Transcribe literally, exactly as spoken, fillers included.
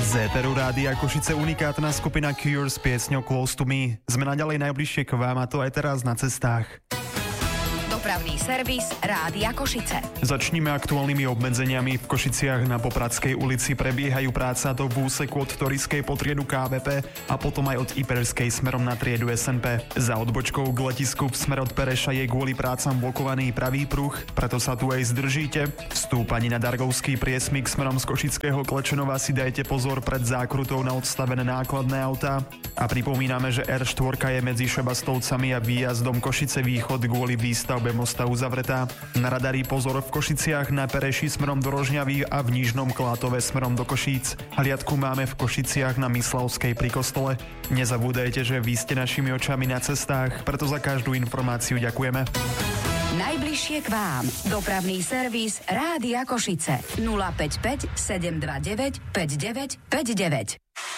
Z éteru Rádia Košice unikátna skupina Cure s piesňou Close to Me. Sme naďalej najbližšie k vám, a to aj teraz na cestách. Dopravný servis Rádia Košice. Začníme aktuálnymi obmedzeniami. V Košiciach na Popradskej ulici prebiehajú práca to v úseku od Toriskej po triedu ká vé pé a potom aj od Iperskej smerom na triedu es en pé. Za odbočkou k letisku v smer od Pereša je kvôli prácam blokovaný pravý pruh, preto sa tu aj zdržíte. V stúpaní na Dargovský priesmyk smerom z Košického Klečenova si dajte pozor pred zákrutou na odstavené nákladné autá. A pripomíname, že er štyri je medzi Šebastovcami a výjazdom Košice východ kvôli výstavbe mosta uzavretá. Na radari pozor v Košiciach na Pereši smerom do Rožňavy a v Nižnom Klátove smerom do Košíc. Hliadku máme v Košiciach na Myslavskej pri kostole. Nezabúdajte, že vy ste našimi očami na cestách, preto za každú informáciu ďakujeme. Najbližšie k vám. Dopravný servis Rádia Košice. nula päť päť sedem dva deväť päť deväť päť deväť.